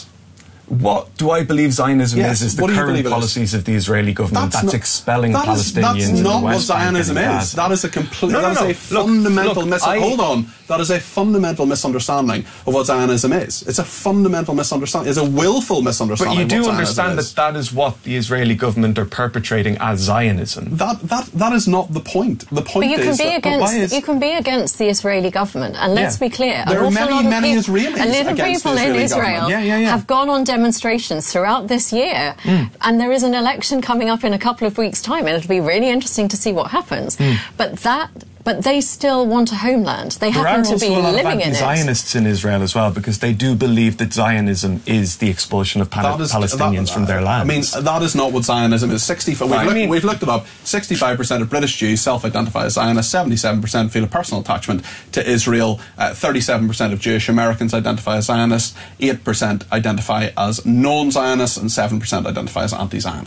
What do I believe Zionism yes, is, is the current policies of the Israeli government that's, that's not, expelling that is, Palestinians that's in not the West what Zionism Bank is. That is a complete, no, no, that no. is a look, fundamental look, mis- I, hold on. That is a fundamental misunderstanding of what Zionism is. It's a fundamental misunderstanding. It's a willful misunderstanding. But you of do what understand is. that that is what the Israeli government are perpetrating as Zionism. That that that is not the point. The point but you can is be that, against is, you can be against the Israeli government, and let's yeah. be clear, there an are many lot of many people, Israelis a little against people the Israeli in Israel yeah, yeah, yeah. have gone on demonstrations throughout this year, mm. and there is an election coming up in a couple of weeks' time, and it'll be really interesting to see what happens. Mm. But that. But they still want a homeland. They there happen to be living in it. There are also a lot of anti-Zionists in Israel as well, because they do believe that Zionism is the expulsion of Pal- is, Palestinians that, from their lands. I mean, that is not what Zionism is. sixty-five We've, looked, mean, we've looked it up. sixty-five percent of British Jews self-identify as Zionists. seventy-seven percent feel a personal attachment to Israel. Uh, thirty-seven percent of Jewish Americans identify as Zionists. eight percent identify as non-Zionists, and seven percent identify as anti-Zionists.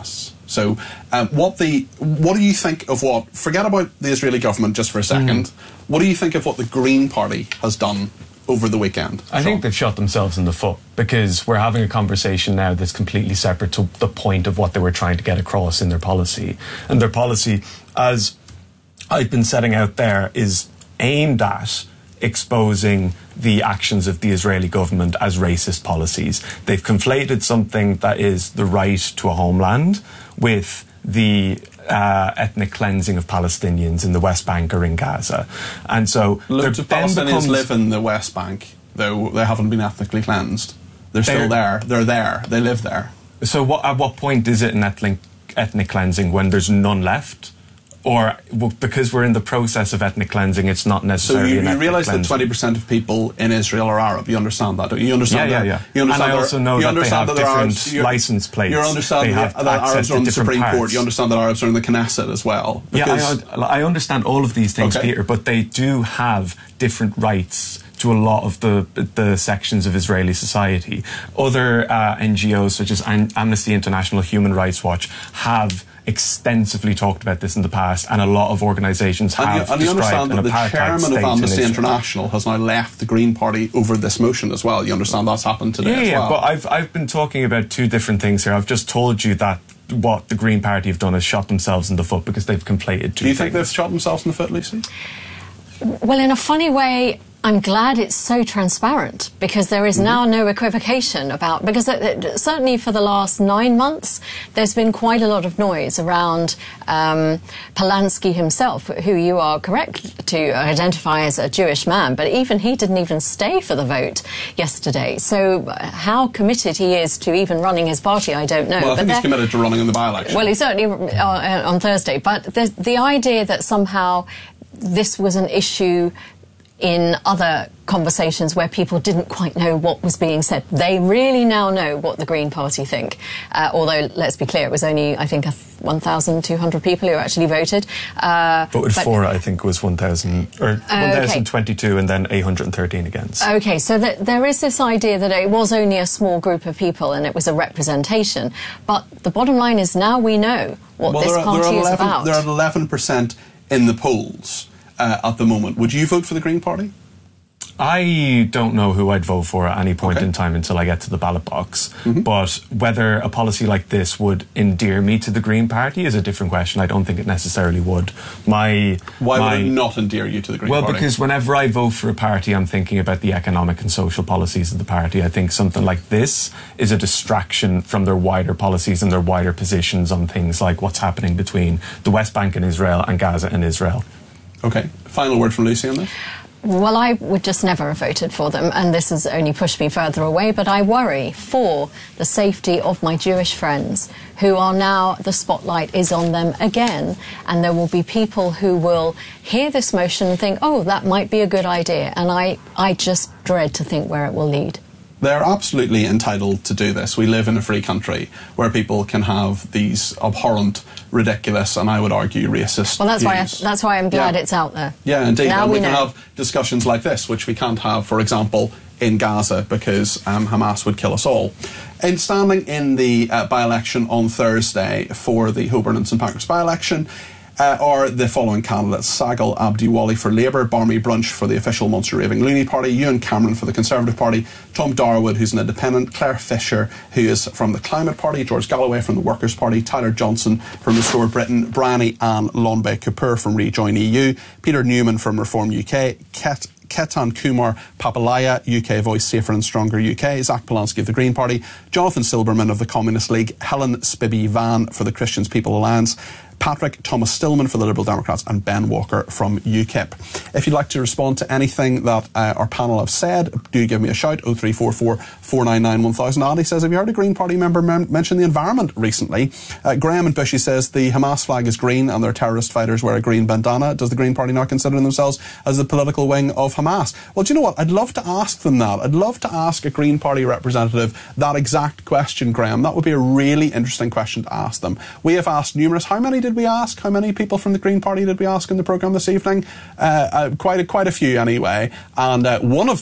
So, um, what the what do you think of what? Forget about the Israeli government just for a second. Mm. What do you think of what the Green Party has done over the weekend? I Sean? think they've shot themselves in the foot, because we're having a conversation now that's completely separate to the point of what they were trying to get across in their policy. And their policy, as I've been setting out there, is aimed at exposing the actions of the Israeli government as racist policies. They've conflated something that is the right to a homeland with the uh, ethnic cleansing of Palestinians in the West Bank or in Gaza. And so loads of Palestinians becomes, live in the West Bank, though they haven't been ethnically cleansed. They're, they're still there. They're there. They live there. So what, at what point is it an ethnic, ethnic cleansing, when there's none left? Or well, because we're in the process of ethnic cleansing, it's not necessarily. So you, an you ethnic realise that cleansing. twenty percent of people in Israel are Arab. You understand that, don't you? You understand yeah, that? yeah, yeah. You understand and I also know you that they have that different Arabs, license plates. You understand they that, have that Arabs are on the Supreme parts. Court. You understand that Arabs are in the Knesset as well. Yeah, I, I understand all of these things, okay. Peter, but they do have different rights to a lot of the the sections of Israeli society. Other uh, N G Os, such as Am- Amnesty International, Human Rights Watch, have extensively talked about this in the past, and a lot of organisations have and you, and you described understand an that the chairman of Amnesty in International has now left the Green Party over this motion as well. You understand that's happened today yeah, as well. Yeah, but I've I've been talking about two different things here. I've just told you that what the Green Party have done is shot themselves in the foot because they've conflated two Do you things. think they've shot themselves in the foot, Lucy? Well, in a funny way, I'm glad it's so transparent, because there is mm-hmm. now no equivocation about, because it, certainly for the last nine months, there's been quite a lot of noise around um, Polanski himself, who you are correct to identify as a Jewish man, but even he didn't even stay for the vote yesterday. So how committed he is to even running his party, I don't know. Well, I think but he's committed to running in the by-election. Well, he certainly uh, on Thursday, but the, the idea that somehow this was an issue in other conversations where people didn't quite know what was being said. They really now know what the Green Party think. Uh, although, let's be clear, it was only, I think, one thousand two hundred people who actually voted. Uh, voted but, for, I think, was one thousand, or one thousand twenty-two, okay. And then eight hundred thirteen against. Okay, so that there is this idea that it was only a small group of people and it was a representation. But the bottom line is now we know what well, this there are, party there are eleven, is about. They're at eleven percent in the polls. Uh, at the moment. Would you vote for the Green Party? I don't know who I'd vote for at any point okay. in time until I get to the ballot box. Mm-hmm. But whether a policy like this would endear me to the Green Party is a different question. I don't think it necessarily would. My Why my, would it not endear you to the Green well, Party? Well, because whenever I vote for a party, I'm thinking about the economic and social policies of the party. I think something like this is a distraction from their wider policies and their wider positions on things like what's happening between the West Bank and Israel and Gaza and Israel. Okay. Final word from Lucy on this. Well, I would just never have voted for them, and this has only pushed me further away, but I worry for the safety of my Jewish friends who are now, the spotlight is on them again, and there will be people who will hear this motion and think, oh, that might be a good idea, and I, I just dread to think where it will lead. They're absolutely entitled to do this. We live in a free country where people can have these abhorrent, ridiculous, and I would argue racist Well, that's views. why I, that's why I'm glad yeah. it's out there. Yeah, indeed. Now and we, we can know. have discussions like this, which we can't have, for example, in Gaza, because um, Hamas would kill us all. In standing in the uh, by-election on Thursday for the Holborn and St Pancras by-election, Uh, are the following candidates: Sagal Abdiwali for Labour, Barmy Brunch for the official Munster Raving Loony Party, Ewan Cameron for the Conservative Party, Tom Darwood, who's an independent, Claire Fisher, who is from the Climate Party, George Galloway from the Workers' Party, Tyler Johnson from Restore Britain, Bryony Ann Lonbay Cooper from Rejoin E U, Peter Newman from Reform U K, Ket Ketan Kumar Papalaya, U K Voice Safer and Stronger U K, Zach Polanski of the Green Party, Jonathan Silberman of the Communist League, Helen Spibby Van for the Christians People Alliance, Patrick Thomas Stillman for the Liberal Democrats, and Ben Walker from UKIP. If you'd like to respond to anything that uh, our panel have said, do give me a shout, oh three four four, four nine nine, one thousand. Andy says, have you heard a Green Party member mem- mention the environment recently? Uh, Graham and Bushy says, the Hamas flag is green and their terrorist fighters wear a green bandana. Does the Green Party not consider themselves as the political wing of Hamas? Well, do you know what? I'd love to ask them that. I'd love to ask a Green Party representative that exact question, Graham. That would be a really interesting question to ask them. We have asked numerous. How many did we ask? How many people from the Green Party did we ask in the programme this evening? Uh, uh, quite, a, quite a few anyway. And uh, one of them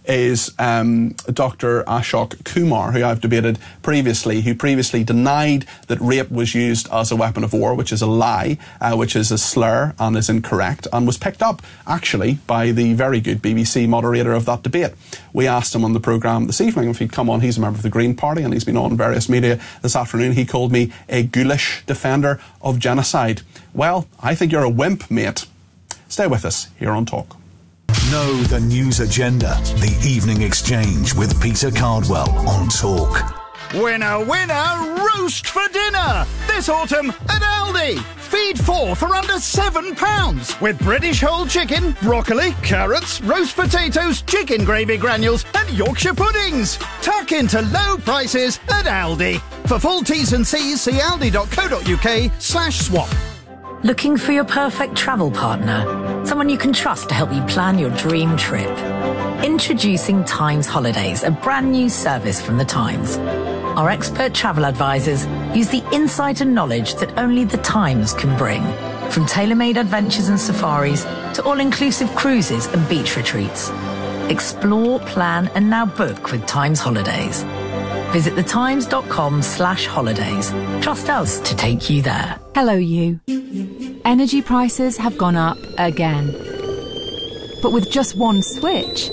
is um, Doctor Ashok Kumar, who I've debated previously, who previously denied that rape was used as a weapon of war, which is a lie, uh, which is a slur and is incorrect, and was picked up, actually, by the very good B B C moderator of that debate. We asked him on the programme this evening if he'd come on. He's a member of the Green Party, and he's been on various media this afternoon. He called me a ghoulish defender of genocide. Well, I think you're a wimp, mate. Stay with us here on Talk. Know the news agenda. The Evening Exchange with Peter Cardwell on Talk. Winner, winner, roast for dinner! This autumn at Aldi. Feed four for under seven pounds with British whole chicken, broccoli, carrots, roast potatoes, chicken gravy granules and Yorkshire puddings. Tuck into low prices at Aldi. For full T's and C's, see aldi.co.uk slash swap. Looking for your perfect travel partner? Someone you can trust to help you plan your dream trip. Introducing Times Holidays, a brand new service from the Times. Our expert travel advisors use the insight and knowledge that only the Times can bring. From tailor-made adventures and safaris to all-inclusive cruises and beach retreats. Explore, plan and now book with Times Holidays. Visit thetimes.com slash holidays. Trust us to take you there. Hello, you. Energy prices have gone up again. But with just one switch,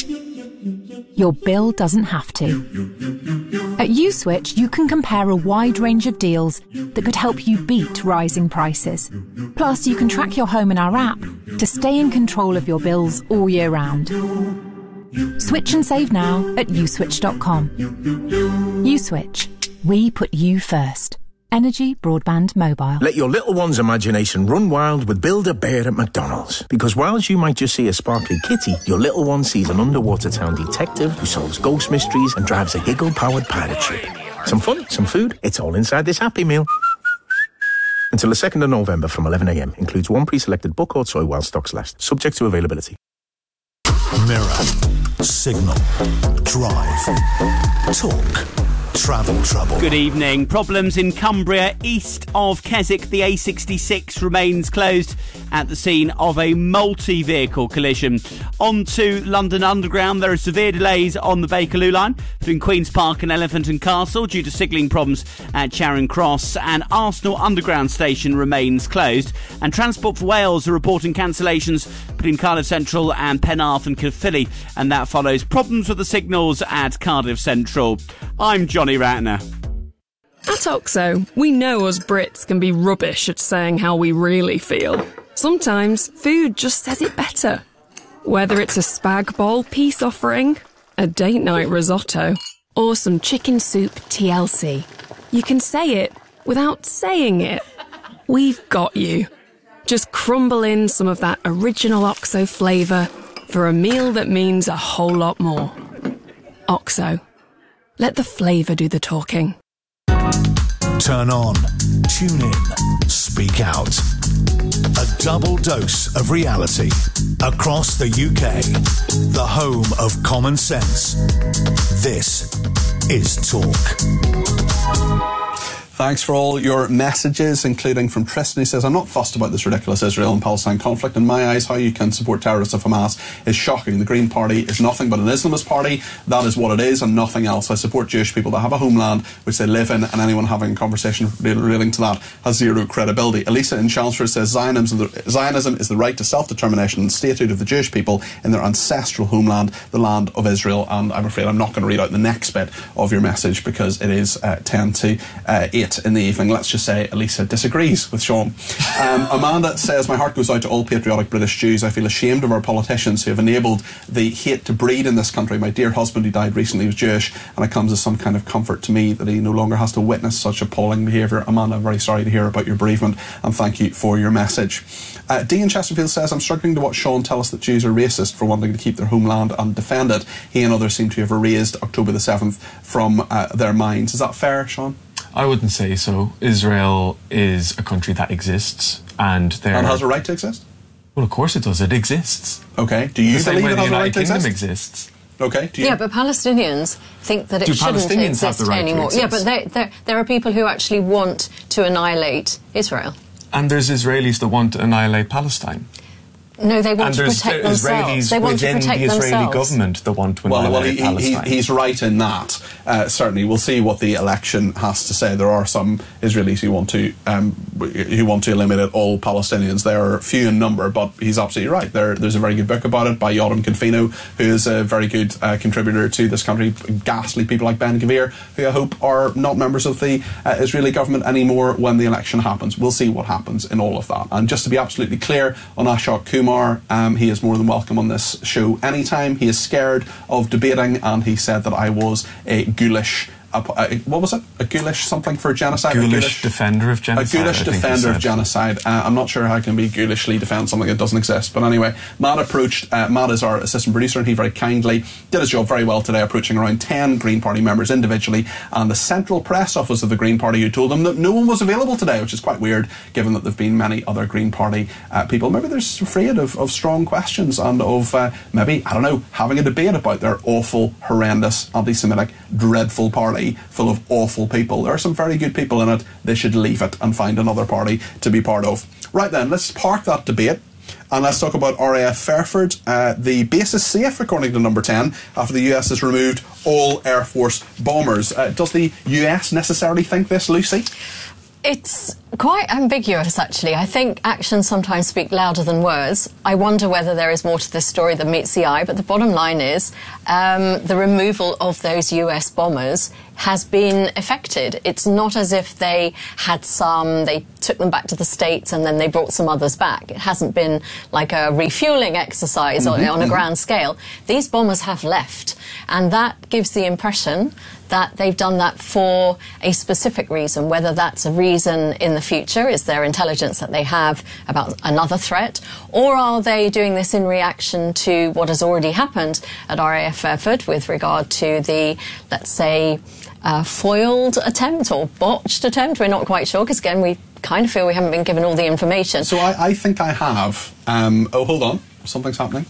your bill doesn't have to. At USwitch, you can compare a wide range of deals that could help you beat rising prices. Plus, you can track your home in our app to stay in control of your bills all year round. Switch and save now at uswitch dot com. USwitch. We put you first. Energy Broadband Mobile. Let your little one's imagination run wild with Build-A-Bear at McDonald's. Because whilst you might just see a sparkly kitty, your little one sees an underwater town detective who solves ghost mysteries and drives a giggle-powered pirate ship. Some fun, some food, it's all inside this Happy Meal. Until the second of November from eleven a m. Includes one pre-selected book or toy while stocks last. Subject to availability. Mirror, Signal, Drive, Talk, Travel Trouble. Good evening. Problems in Cumbria east of Keswick. The A sixty-six remains closed at the scene of a multi-vehicle collision. On to London Underground. There are severe delays on the Bakerloo line between Queen's Park and Elephant and Castle due to signalling problems at Charing Cross, and Arsenal Underground station remains closed. And Transport for Wales are reporting cancellations between Cardiff Central and Penarth and Caerphilly, and that follows problems with the signals at Cardiff Central. I'm Johnny Ratner. At Oxo, we know us Brits can be rubbish at saying how we really feel. Sometimes food just says it better. Whether it's a spag bol peace offering, a date night risotto, or some chicken soup T L C, you can say it without saying it. We've got you. Just crumble in some of that original Oxo flavour for a meal that means a whole lot more. Oxo. Let the flavour do the talking. Turn on, tune in, speak out. A double dose of reality across the U K. The home of common sense. This is Talk. Thanks for all your messages, including from Tristan, who says, I'm not fussed about this ridiculous Israel and Palestine conflict. In my eyes, how you can support terrorists of Hamas is shocking. The Green Party is nothing but an Islamist party. That is what it is and nothing else. I support Jewish people that have a homeland which they live in, and anyone having a conversation relating to that has zero credibility. Elisa in Chelmsford says, Zionism, Zionism is the right to self-determination and statehood of the Jewish people in their ancestral homeland, the land of Israel. And I'm afraid I'm not going to read out the next bit of your message because it is uh, ten to eight in the evening. Let's just say Elisa disagrees with Sean. Um, Amanda says, my heart goes out to all patriotic British Jews. I feel ashamed of our politicians who have enabled the hate to breed in this country. My dear husband who died recently was Jewish, and it comes as some kind of comfort to me that he no longer has to witness such appalling behaviour. Amanda, I'm very sorry to hear about your bereavement, and thank you for your message. Uh, Dean Chesterfield says, I'm struggling to watch Sean tell us that Jews are racist for wanting to keep their homeland and defend it. He and others seem to have erased October the seventh from uh, their minds. Is that fair, Sean? I wouldn't say so. Israel is a country that exists, and there and has a right to exist. Well, of course it does. It exists. Okay. Do you the believe it has the a United right to Kingdom exist? exists? Okay. Do you? Yeah, but Palestinians think that it Do shouldn't Palestinians exist have the right to anymore. exist? Yeah, but they, there, there are people who actually want to annihilate Israel. And there's Israelis that want to annihilate Palestine. No, they want and to there's protect Israelis themselves. They want to within protect the Israeli themselves. government that want to Well, annihilate well he, he, Palestine. he's right in that. Uh, certainly, we'll see what the election has to say. There are some Israelis who want to um, who want to eliminate all Palestinians. They are few in number, but he's absolutely right. There, there's a very good book about it by Yotam Confino, who is a very good uh, contributor to this country. Ghastly people like Ben Gvir, who I hope are not members of the uh, Israeli government anymore when the election happens. We'll see what happens in all of that. And just to be absolutely clear on Ashok Kumar, um, he is more than welcome on this show anytime. He is scared of debating, and he said that I was a ghoulish, uh, uh, what was it? A ghoulish something for genocide? Ghoulish, a ghoulish defender of genocide. A ghoulish I think he defender of said. genocide. Uh, I'm not sure how I can be ghoulishly defend something that doesn't exist. But anyway, Matt approached, uh, Matt is our assistant producer, and he very kindly did his job very well today, approaching around ten Green Party members individually, and the central press office of the Green Party, who told them that no one was available today, which is quite weird, given that there have been many other Green Party uh, people. Maybe they're afraid of, of strong questions and of uh, maybe, I don't know, having a debate about their awful, horrendous, anti-Semitic, dreadful party full of awful people. There are some very good people in it. They should leave it and find another party to be part of. Right then, let's park that debate and let's talk about R A F Fairford. Uh, the base is safe, according to Number ten, after the U S has removed all Air Force bombers. Uh, does the U S necessarily think this, Lucy? It's quite ambiguous, actually. I think actions sometimes speak louder than words. I wonder whether there is more to this story than meets the eye, but the bottom line is um, the removal of those U S bombers has been effected. It's not as if they had some, they took them back to the States and then they brought some others back. It hasn't been like a refueling exercise mm-hmm, on, on a mm-hmm. grand scale. These bombers have left, and that gives the impression that they've done that for a specific reason, whether that's a reason in the future, is there intelligence that they have about another threat, or are they doing this in reaction to what has already happened at R A F Fairford with regard to the, let's say, uh, foiled attempt or botched attempt? We're not quite sure, because again, we kind of feel we haven't been given all the information. So I, I think I have. Um, oh, hold on. Something's happening.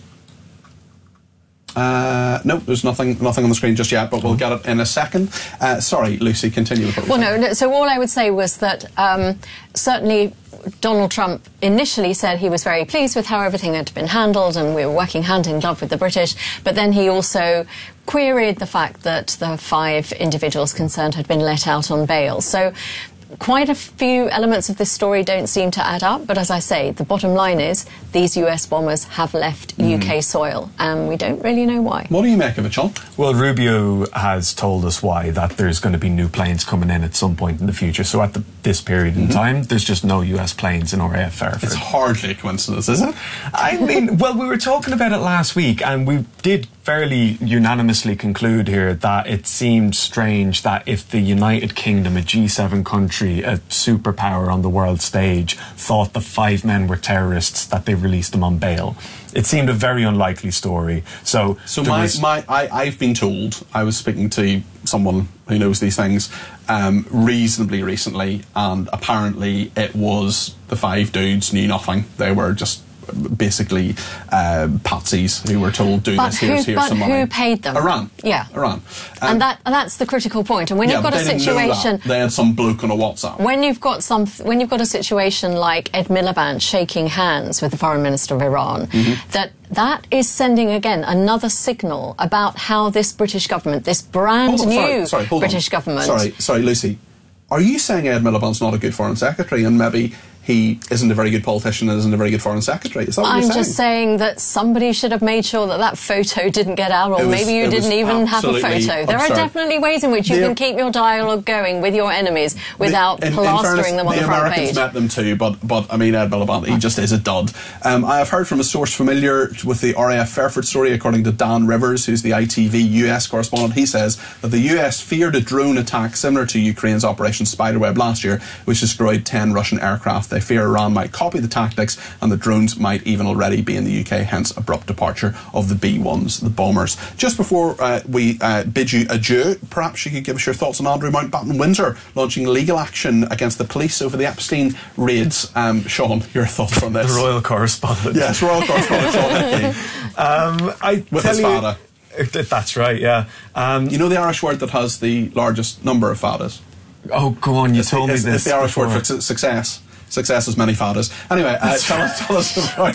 Uh, no, there's nothing nothing on the screen just yet, but we'll get it in a second. Uh, sorry, Lucy, continue with what Well, no, no, so all I would say was that um, certainly Donald Trump initially said he was very pleased with how everything had been handled and we were working hand in glove with the British, but then he also queried the fact that the five individuals concerned had been let out on bail. So quite a few elements of this story don't seem to add up, but as I say, the bottom line is these U S bombers have left mm. U K soil, and we don't really know why. What do you make of it, Sean? Well, Rubio has told us why, that there's going to be new planes coming in at some point in the future. So at the, this period in mm-hmm. time, there's just no U S planes in R A F Fairford. It's hardly a coincidence, is it? I mean, well, we were talking about it last week, and we did fairly unanimously conclude here that it seemed strange that if the United Kingdom, a G seven country, a superpower on the world stage, thought the five men were terrorists, that they released them on bail. It seemed a very unlikely story. So, so my, was... my, I, I've been told, I was speaking to someone who knows these things um, reasonably recently, and apparently it was the five dudes knew nothing. They were just basically uh, patsies who were told, do but this, who, here's, here's but some money. who paid them? Iran. Yeah. Iran. Um, and that and that's the critical point. And when yeah, you've got a situation... They had some bloke on a WhatsApp. When you've got some, when you've got a situation like Ed Miliband shaking hands with the foreign minister of Iran, mm-hmm. that that is sending, again, another signal about how this British government, this brand on, new sorry, sorry, British on. government... Sorry, sorry, Lucy. Are you saying Ed Miliband's not a good foreign secretary, and maybe he isn't a very good politician and isn't a very good foreign secretary? Is that what I'm you're saying? just saying that somebody should have made sure that that photo didn't get out, or was, maybe you didn't even have a photo. Absurd. There are definitely ways in which you the, can keep your dialogue going with your enemies without the, in, plastering in fairness, them on the, the front Americans page. met them too, but, but I mean, Ed Miliband, he just is a dud. Um, I have heard from a source familiar with the R A F Fairford story, according to Dan Rivers, who's the I T V U S correspondent. He says that the U S feared a drone attack similar to Ukraine's Operation Spiderweb last year, which destroyed ten Russian aircraft. They fear Iran might copy the tactics, and the drones might even already be in the U K, hence abrupt departure of the B ones, the bombers. Just before uh, we uh, bid you adieu, perhaps you could give us your thoughts on Andrew Mountbatten Windsor launching legal action against the police over the Epstein raids. Um, Sean, your thoughts on this? The royal correspondent. Yes, royal correspondent Sean Hickey. Um, I With tell his you, fada. That's right, yeah. Um, you know the Irish word that has the largest number of fadas? Oh, go on, you it's told the, me it's, this It's the Irish before. word for success. Success has many fathers. Anyway, uh, tell, us, tell us about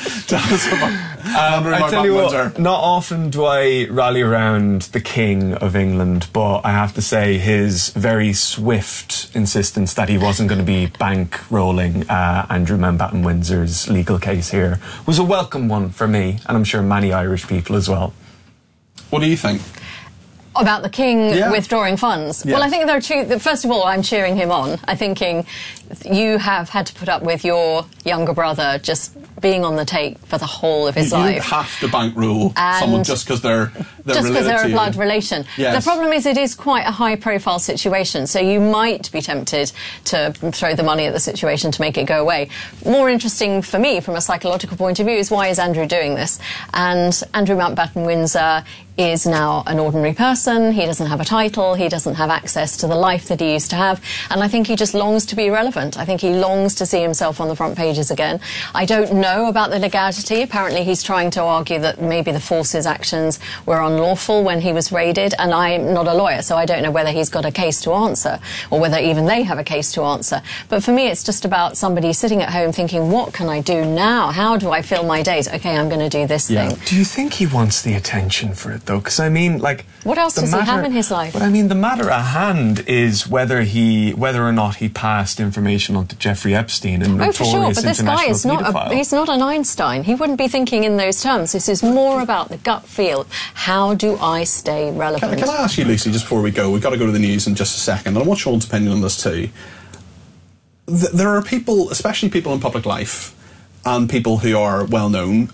Tell us about Um, Andrew I tell you Mountbatten-Windsor. what, not often do I rally around the King of England, but I have to say his very swift insistence that he wasn't going to be bankrolling uh, Andrew Mountbatten-Windsor's legal case here was a welcome one for me, and I'm sure many Irish people as well. What do you think? About the King Yeah. withdrawing funds. Yeah. Well, I think there are two. First of all, I'm cheering him on. I'm thinking you have had to put up with your younger brother just being on the take for the whole of his you, you life. don't have to bankroll And someone just because they're, they're just because related they're to a you. blood relation. Yes. The problem is it is quite a high-profile situation, so you might be tempted to throw the money at the situation to make it go away. More interesting for me, from a psychological point of view, is why is Andrew doing this? And Andrew Mountbatten-Windsor is now an ordinary person. He doesn't have a title. He doesn't have access to the life that he used to have. And I think he just longs to be relevant. I think he longs to see himself on the front pages again. I don't know about the legality. Apparently he's trying to argue that maybe the force's actions were unlawful when he was raided. And I'm not a lawyer, so I don't know whether he's got a case to answer or whether even they have a case to answer. But for me, it's just about somebody sitting at home thinking, what can I do now? How do I fill my days? Okay, I'm going to do this thing. Do you think he wants the attention for it, though? Because, I mean, like... What else the does matter, he have in his life? But, I mean, the matter at hand is whether he, whether or not he passed information on to Jeffrey Epstein, a Oh, notorious for sure, but this guy international is not paedophile. a, he's not an Einstein. He wouldn't be thinking in those terms. This is more about the gut feel. How do I stay relevant? Can, can I ask you, Lucy, just before we go, we've got to go to the news in just a second, and I want Sean's opinion on this too. Th- there are people, especially people in public life, and people who are well known,